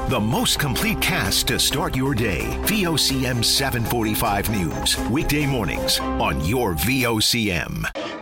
The most complete cast to start your day. VOCM 745 News. Weekday mornings on your VOCM.